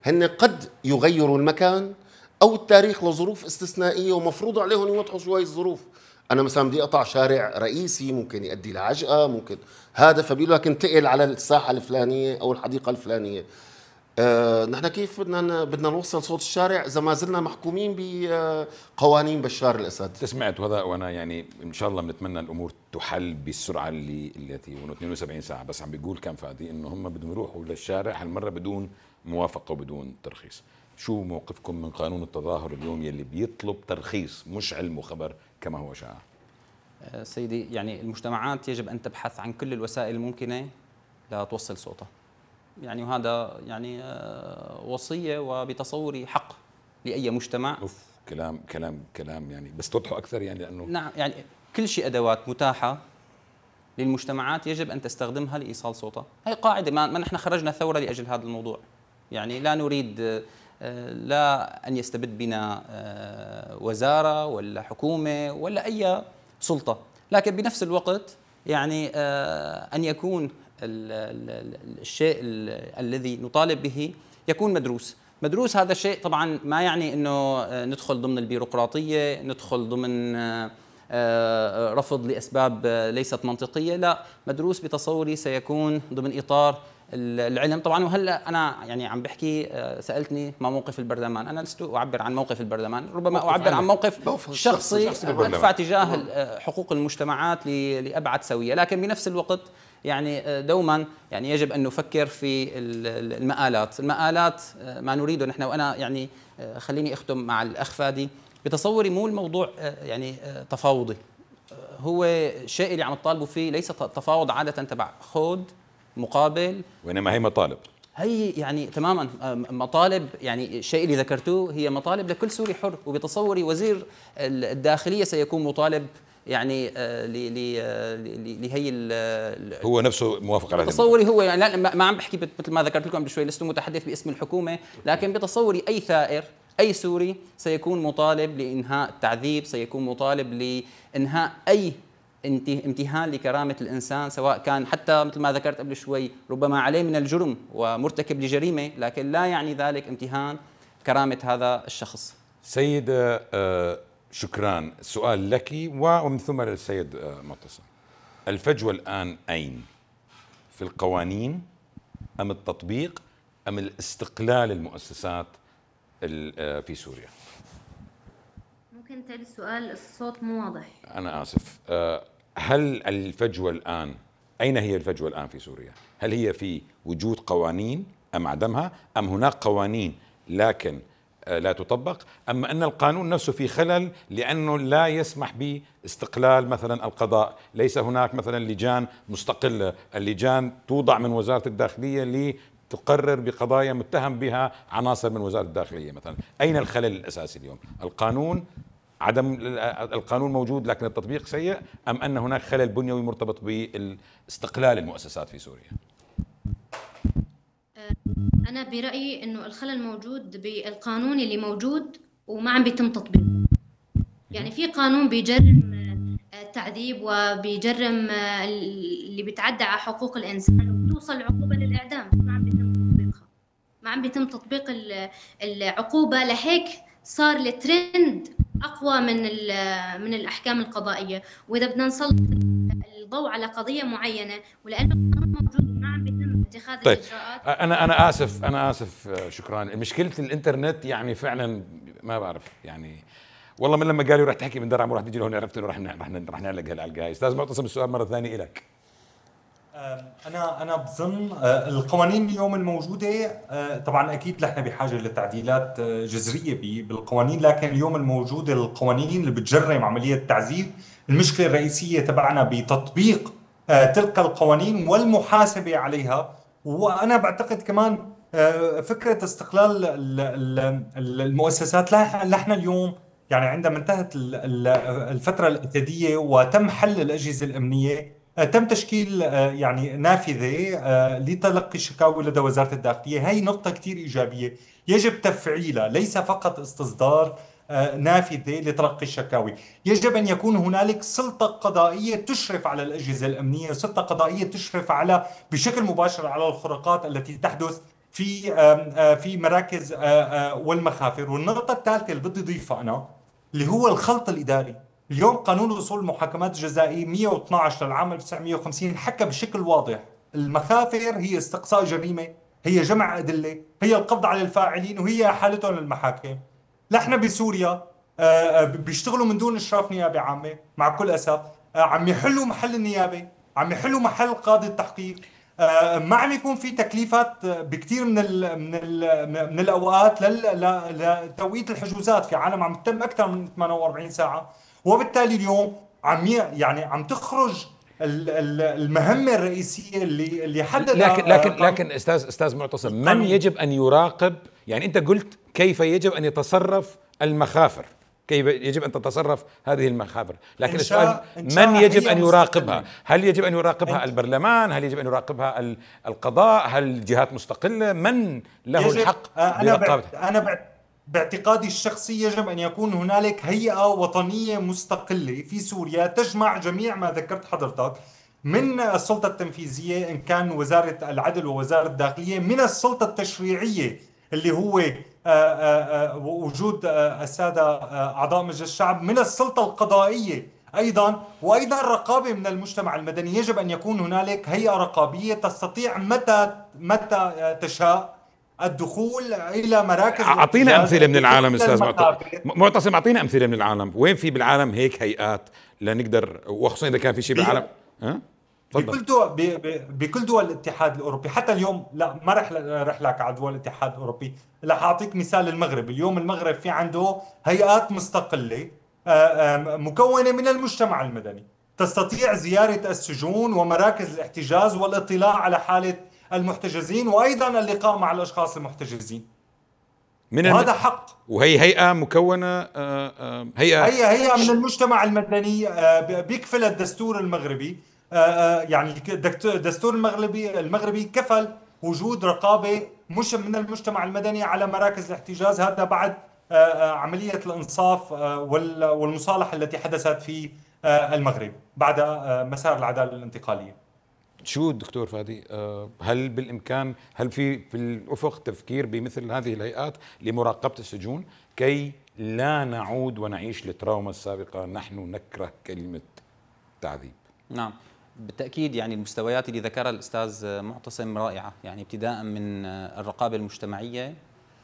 هن قد يغيروا المكان أو التاريخ لظروف استثنائية ومفروض عليهم يوضحوا شوي الظروف. أنا مثلا بدي أقطع شارع رئيسي ممكن يؤدي لعجقة، ممكن هذا، فبيقول لك انتقل على الساحة الفلانية أو الحديقة الفلانية. نحن كيف بدنا نوصل صوت الشارع إذا ما زلنا محكومين بقوانين بشار الأسد؟ سمعت هذا، وانا يعني ان شاء الله بنتمنى الامور تحل بالسرعه التي 72 ساعه. بس عم بيقول كان فادي انه هم بدهم يروحوا للشارع هالمره بدون موافقه وبدون ترخيص. شو موقفكم من قانون التظاهر اليوم يلي بيطلب ترخيص مش علم وخبر كما هو شائع؟ سيدي، يعني المجتمعات يجب ان تبحث عن كل الوسائل الممكنه لتوصل صوتها، يعني وهذا يعني وصيه وبتصوري حق لاي مجتمع. اوف، كلام يعني، بس توضحوا اكثر يعني، لانه نعم، يعني كل شيء ادوات متاحه للمجتمعات يجب ان تستخدمها لايصال صوتها. هي قاعده، ما نحن خرجنا ثوره لاجل هذا الموضوع. يعني لا نريد لا ان يستبد بنا وزاره ولا حكومه ولا اي سلطه، لكن بنفس الوقت يعني ان يكون الشيء الذي نطالب به يكون مدروس. هذا الشيء طبعا ما يعني انه ندخل ضمن البيروقراطيه، ندخل ضمن رفض لاسباب ليست منطقيه، لا، مدروس بتصوري سيكون ضمن اطار العلم طبعا. وهلا انا يعني عم بحكي، سالتني ما موقف البرلمان، انا لست اعبر عن موقف البرلمان، ربما اعبر عن موقف شخصي ادفع تجاه حقوق المجتمعات لابعد سويه. لكن بنفس الوقت يعني دوما يعني يجب ان نفكر في المآلات ما نريده نحن. وانا يعني خليني اختم مع الاخ فادي، بتصوري مو الموضوع يعني تفاوضي. هو الشيء اللي عم تطالبوا فيه ليس تفاوض عاده تبع خذ مقابل، وانما هي مطالب. هي يعني تماما مطالب. يعني الشيء اللي ذكرتوه هي مطالب لكل سوري حر. وبتصوري وزير الداخلية سيكون مطالب يعني لهي هو نفسه موافق على هذا. بتصوري هو يعني لا، ما عم بحكي مثل ما ذكرت لكم قبل شوي، لست متحدث باسم الحكومة، لكن بتصوري أي ثائر، أي سوري سيكون مطالب لإنهاء التعذيب، سيكون مطالب لإنهاء أي امتهان لكرامة الإنسان، سواء كان حتى مثل ما ذكرت قبل شوي ربما عليه من الجرم ومرتكب لجريمة، لكن لا يعني ذلك امتهان كرامة هذا الشخص. سيدة شكرا. السؤال لك ومن ثم للسيد معتصم. الفجوة الآن أين؟ في القوانين أم التطبيق أم الاستقلال المؤسسات في سوريا؟ ممكن تعيد السؤال، الصوت مو واضح. أنا آسف. هل الفجوة الآن، أين هي الفجوة الآن في سوريا؟ هل هي في وجود قوانين أم عدمها، أم هناك قوانين لكن لا تطبق، أم أن القانون نفسه في خلل لأنه لا يسمح باستقلال مثلا القضاء؟ ليس هناك مثلا لجان مستقلة، اللجان توضع من وزارة الداخلية لتقرر بقضايا متهم بها عناصر من وزارة الداخلية مثلا. أين الخلل الأساسي اليوم؟ القانون، عدم القانون موجود لكن التطبيق سيء، أم أن هناك خلل بنيوي مرتبط باستقلال المؤسسات في سوريا؟ أنا برأيي إنه الخلل موجود بالقانون اللي موجود وما عم بيتم تطبيقه. يعني في قانون بيجرم التعذيب وبيجرم اللي بيتعدى على حقوق الإنسان وبتوصل العقوبة للإعدام، ما عم بيتم تطبيقها، ما عم بيتم تطبيق العقوبة. لهيك صار الترند أقوى من الأحكام القضائية. وإذا بدنا نسلط الضوء على قضية معينة ولأنه القانون موجود وما عم بيتم اتخاذ طيب، الإجراءات. أنا آسف شكرا. مشكلة الإنترنت يعني فعلا ما بعرف يعني، والله من لما قالوا رح تحكي من درعم وراح تيجي لهون عرفت إنه رح نعلق هالعلقة. أستاذ معتصم، السؤال مرة ثانية إلك. أنا بظن القوانين اليوم الموجودة طبعا أكيد نحن بحاجة لتعديلات جذرية بالقوانين، لكن اليوم الموجودة القوانين اللي بتجرم عملية التعذيب، المشكلة الرئيسية تبعنا بتطبيق تلك القوانين والمحاسبة عليها. وأنا بعتقد كمان فكرة استقلال المؤسسات. نحن اليوم يعني عندما انتهت الفترة الإعدادية وتم حل الأجهزة الأمنية، تم تشكيل يعني نافذة لتلقي الشكاوي لدى وزارة الداخلية. هي نقطة كتير إيجابية يجب تفعيلها، ليس فقط استصدار نافذة لتلقي الشكاوي. يجب أن يكون هنالك سلطة قضائية تشرف على الأجهزة الأمنية، سلطة قضائية تشرف على بشكل مباشر على الخروقات التي تحدث في مراكز والمخافر. والنقطة الثالثة اللي بدي أضيفها أنا اللي هو الخلط الإداري. اليوم قانون أصول المحاكمات الجزائية 112 للعام 1950 حكى بشكل واضح المخافر هي استقصاء جريمة، هي جمع أدلة، هي القبض على الفاعلين، وهي حالتهم للمحاكم. نحن بسوريا بيشتغلوا من دون إشراف نيابة عامة مع كل أسف. عم يحلوا محل النيابة، عم يحلوا محل قاضي التحقيق. ما عم يكون في تكليفات بكثير من الاوقات لتوقيت الحجوزات. في عالم عم تتم اكثر من 48 ساعه، وبالتالي اليوم يعني عم تخرج المهمه الرئيسيه اللي حددها. لكن استاذ معتصم، من يجب ان يراقب؟ يعني انت قلت كيف يجب ان يتصرف المخافر، كيف يجب أن تتصرف هذه المخابر، لكن السؤال من يجب أن يراقبها؟ هل يجب أن يراقبها البرلمان؟ هل يجب أن يراقبها القضاء؟ هل جهات مستقلة؟ من له الحق برقابتها؟ أنا باعتقادي الشخصي يجب أن يكون هنالك هيئة وطنية مستقلة في سوريا تجمع جميع ما ذكرت حضرتك من السلطة التنفيذية إن كان وزارة العدل ووزارة الداخلية، من السلطة التشريعية اللي هو وجود السادة أعضاء مجلس الشعب، من السلطة القضائية أيضا، وأيضا رقابة من المجتمع المدني. يجب أن يكون هنالك هيئة رقابية تستطيع متى تشاء الدخول إلى مراكز. أعطينا أمثلة من العالم أستاذ معتصم، أعطينا أمثلة من العالم. وين في بالعالم هيك هيئات لنقدر، وخصوصا إذا كان في شيء بالعالم بكل دول الاتحاد الاوروبي حتى اليوم. لا ما رح لك على دول الاتحاد الاوروبي، رح اعطيك مثال المغرب. اليوم المغرب في عنده هيئات مستقله مكونه من المجتمع المدني تستطيع زياره السجون ومراكز الاحتجاز والاطلاع على حاله المحتجزين، وايضا اللقاء مع الاشخاص المحتجزين، وهذا حق. وهي هيئه مكونه هيئه من المجتمع المدني بيكفل الدستور المغربي. يعني الدستور المغربي كفل وجود رقابة مش من المجتمع المدني على مراكز الاحتجاز، هذا بعد عملية الإنصاف والمصالحة التي حدثت في المغرب بعد مسار العدالة الانتقالية. شو دكتور فادي، هل بالإمكان، هل في الأفق تفكير بمثل هذه الهيئات لمراقبة السجون كي لا نعود ونعيش التراوما السابقة؟ نحن نكره كلمة تعذيب. نعم بالتأكيد، يعني المستويات اللي ذكرها الأستاذ معتصم رائعة، يعني ابتداء من الرقابة المجتمعية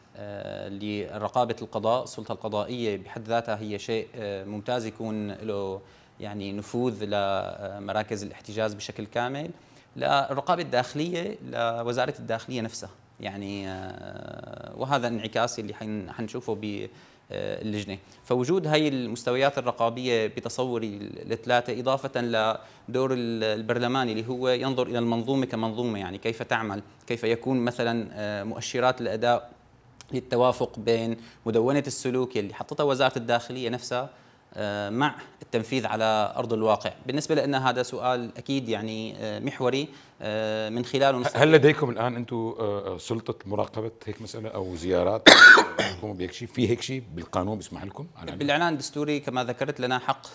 لرقابة القضاء. السلطة القضائية بحد ذاتها هي شيء ممتاز يكون له يعني نفوذ لمراكز الاحتجاز بشكل كامل، للرقابة الداخلية لوزارة الداخلية نفسها يعني، وهذا انعكاس اللي حنشوفه باللجنة. فوجود هاي المستويات الرقابية بتصوري الثلاثة، إضافة لدور البرلمان اللي هو ينظر إلى المنظومة كمنظومة، يعني كيف تعمل، كيف يكون مثلا مؤشرات الأداء للتوافق بين مدونة السلوك اللي حطتها وزارة الداخلية نفسها مع التنفيذ على أرض الواقع. بالنسبة لنا هذا سؤال أكيد يعني محوري من خلاله هل لديكم الآن أنتم سلطة مراقبة هيك مسألة أو زيارات تقوموا بهيك شيء؟ في هيك شيء بالقانون بيسمح لكم؟ بالإعلان الدستوري كما ذكرت لنا حق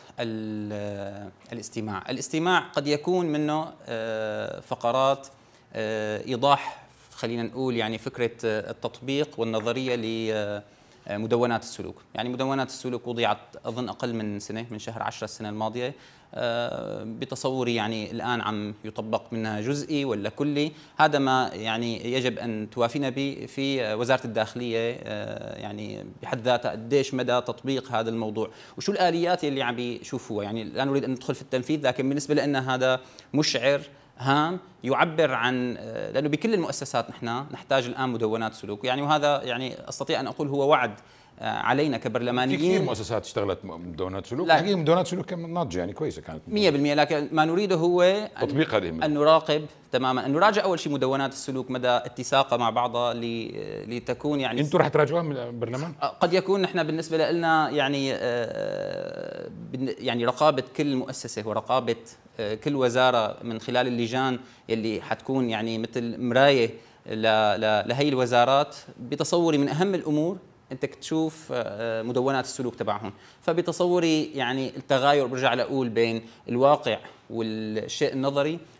الاستماع. الاستماع قد يكون منه فقرات إيضاح، خلينا نقول يعني فكرة التطبيق والنظرية مدونات السلوك. يعني مدونات السلوك وضعت أظن أقل من سنة، من شهر 10 السنة الماضية، بتصوري يعني الآن عم يطبق منها جزئي ولا كلي. هذا ما يعني يجب أن توافينا به في وزارة الداخلية، يعني بحد ذاتها قديش مدى تطبيق هذا الموضوع وشو الآليات اللي عم يشوفوها. يعني لا نريد أن ندخل في التنفيذ، لكن بالنسبة لنا هذا مشعر هام يعبر عن، لأنه بكل المؤسسات نحن نحتاج الآن مدونات سلوك يعني، وهذا يعني أستطيع أن أقول هو وعد علينا كبرلمانيين. في كثير مؤسسات اشتغلت مدونات سلوك، حقيقة مدونات سلوك كانت ناضجة يعني كويسة كانت 100%، لكن ما نريده هو تطبيق هذه أن نراقب تماما، أن نراجع أول شيء مدونات السلوك مدى اتساقها مع بعضها لتكون يعني. أنتم رح تراجعوها من البرلمان؟ قد يكون نحن بالنسبة لنا يعني رقابة كل مؤسسة ورقابة كل وزارة من خلال اللجان اللي حتكون يعني مثل مراية لهي الوزارات. بتصوري من أهم الأمور أنت تشوف مدونات السلوك تبعهم. فبتصوري يعني التغاير، برجع لأقول، بين الواقع والشيء النظري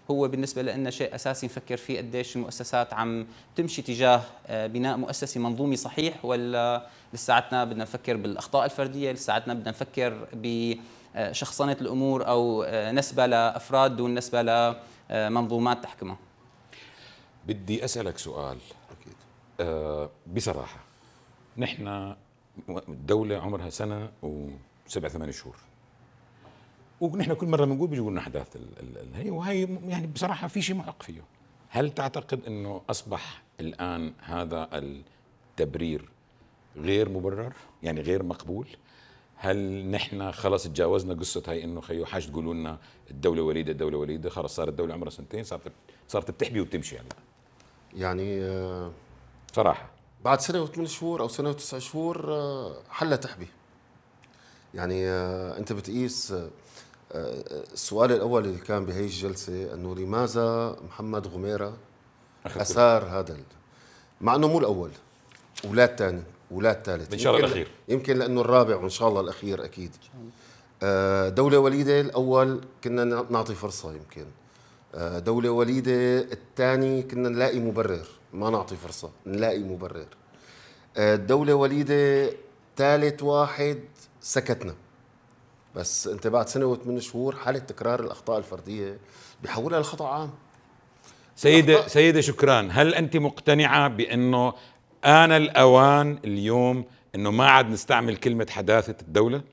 هو بالنسبة لنا شيء أساسي نفكر فيه قديش المؤسسات عم تمشي تجاه بناء مؤسسي منظومي صحيح، ولا لساتنا بدنا نفكر بالأخطاء الفردية، لساتنا بدنا نفكر بشخصنة الأمور أو نسبة لأفراد دون نسبة لمنظومات تحكمها. بدي أسألك سؤال أكيد. بصراحة نحن الدولة عمرها سنة و7 8 شهور، ونحن كل مرة بنقول بيجوا لنا أحداث هي، وهي يعني بصراحة في شيء معق فيه. هل تعتقد أنه أصبح الآن هذا التبرير غير مبرر، يعني غير مقبول؟ هل نحن خلص تجاوزنا قصة هاي انه خيو حاج تقولوا لنا الدولة وليدة الدولة وليدة، خلص صارت الدولة عمرها سنتين، صارت بتحبي وبتمشي هلا؟ يعني صراحة بعد سنة و8 شهور أو سنة و9 شهور حلا تحبي. يعني أنت بتقيس السؤال الأول اللي كان بهي الجلسة أنه لماذا محمد غميرة أثار هذا، مع أنه مو الأول، أولاد ثاني أولاد ثالث، إن شاء الله الأخير، يمكن لأنه الرابع وإن شاء الله الأخير أكيد. دولة وليدة الأول كنا نعطي فرصة، يمكن دولة وليدة الثاني كنا نلاقي مبرر، ما نعطي فرصة نلاقي مبرر. دولة وليدة ثالث واحد سكتنا. بس أنت بعد سنة و8 شهور حالة تكرار الأخطاء الفردية بيحولها لخطأ عام. سيدة شكران، هل أنت مقتنعة بأنه آن الأوان اليوم أنه ما عاد نستعمل كلمة حداثة الدولة؟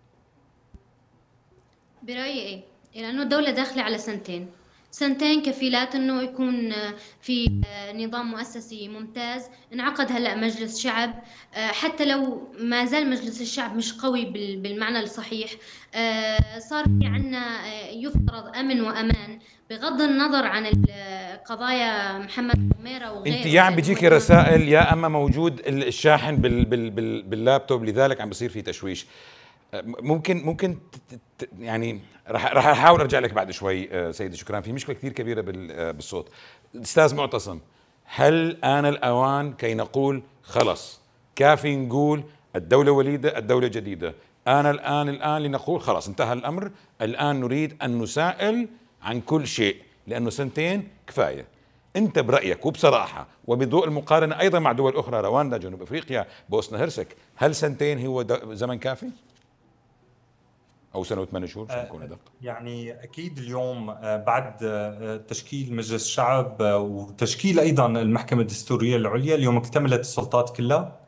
برأيي إيه، لأنه الدولة داخلة على سنتين كفيلات انه يكون في نظام مؤسسي ممتاز. انعقد هلا مجلس شعب، حتى لو ما زال مجلس الشعب مش قوي بالمعنى الصحيح، صار في عنا يفترض امن وامان بغض النظر عن قضايا محمد غميرة وغيره. انت يا عم بيجيكي رسائل يا اما موجود الشاحن باللابتوب، لذلك عم بصير في تشويش. ممكن يعني راح احاول ارجع لك بعد شوي. سيدي شكران، في مشكله كثير كبيره بالصوت. استاذ معتصم، هل آن الأوان كي نقول خلص كافي نقول الدولة وليدة الدولة جديدة؟ الآن لنقول خلاص انتهى الأمر، الآن نريد أن نسائل عن كل شيء، لأنه سنتين كفاية. أنت برأيك وبصراحة وبضوء المقارنة أيضا مع دول أخرى، رواندا، جنوب أفريقيا، بوسنا هرسك، هل سنتين هو زمن كافي؟ أو سنة و8 شهور عشان نكون أدق؟ يعني أكيد اليوم بعد تشكيل مجلس الشعب وتشكيل أيضا المحكمة الدستورية العليا، اليوم اكتملت السلطات كلها،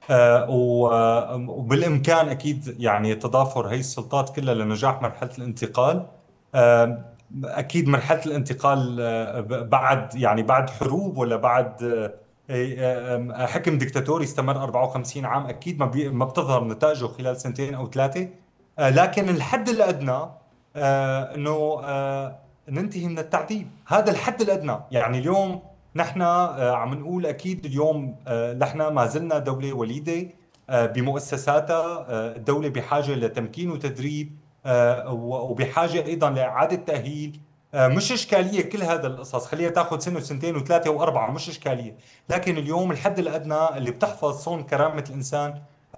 وبالإمكان أكيد يعني تضافر هي السلطات كلها لنجاح مرحلة الانتقال. أكيد مرحلة الانتقال بعد حروب ولا بعد حكم ديكتاتوري استمر 54 عام، أكيد ما بتظهر نتائجه خلال سنتين أو ثلاثة. لكن الحد الأدنى أنه ننتهي من التعذيب، هذا الحد الأدنى. يعني اليوم نحن عم نقول أكيد اليوم نحن ما زلنا دولة وليدة بمؤسساتها، الدولة بحاجة لتمكين وتدريب، وبحاجة أيضا لإعادة تأهيل. مش إشكالية كل هذا القصص، خليها تاخذ سنة وسنتين وثلاثة وأربعة، مش إشكالية. لكن اليوم الحد الأدنى اللي بتحفظ صون كرامة الإنسان،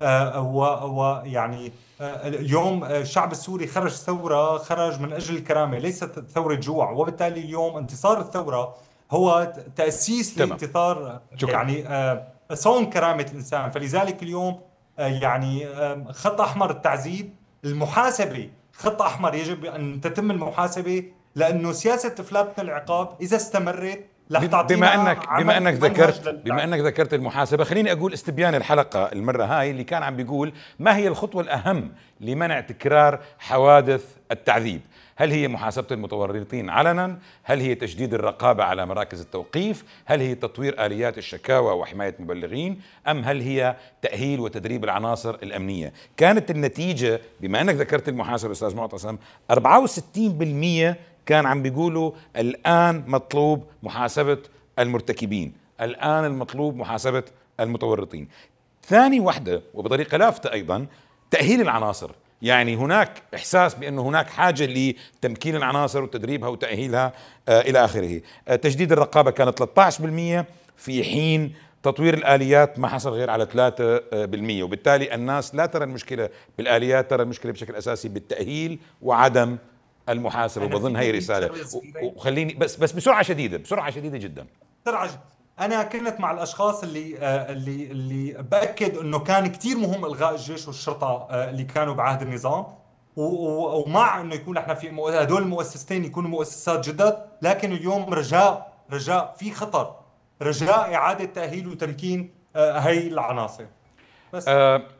ويعني اليوم الشعب السوري خرج ثورة، خرج من أجل الكرامة، ليست ثورة جوع، وبالتالي اليوم انتصار الثورة هو تأسيس لانتصار يعني صون كرامة الإنسان. فلذلك اليوم يعني خط أحمر التعذيب، المحاسبة خط أحمر، يجب أن تتم المحاسبة، لأنه سياسة إفلات من العقاب إذا استمرت بما انك ذكرت المحاسبه، خليني اقول استبيان الحلقه المره هاي اللي كان عم بيقول ما هي الخطوه الاهم لمنع تكرار حوادث التعذيب؟ هل هي محاسبه المتورطين علنا؟ هل هي تشديد الرقابه على مراكز التوقيف؟ هل هي تطوير اليات الشكاوى وحمايه مبلغين؟ ام هل هي تاهيل وتدريب العناصر الامنيه؟ كانت النتيجه بما انك ذكرت المحاسبه استاذ معتصم 64% كان عم بيقولوا الآن مطلوب محاسبة المرتكبين، الآن المطلوب محاسبة المتورطين. ثاني وحدة وبطريقة لافتة أيضا تأهيل العناصر، يعني هناك إحساس بأنه هناك حاجة لتمكين العناصر وتدريبها وتأهيلها إلى آخره. تجديد الرقابة كانت 13%، في حين تطوير الآليات ما حصل غير على 3%. وبالتالي الناس لا ترى المشكلة بالآليات، ترى المشكلة بشكل أساسي بالتأهيل وعدم المحاسبه، أنا وبظن في هي عندي رساله. شغلة صغيرة. وخليني بس بسرعه شديده، بسرعه شديده جدا. انا كنت مع الاشخاص اللي باكد انه كان كثير مهم الغاء الجيش والشرطه اللي كانوا بعهد النظام، ومع انه يكون احنا في هدول المؤسستين يكونوا مؤسسات جدد، لكن اليوم رجاء في خطر، رجاء اعاده تاهيل وتمكين هي العناصر بس.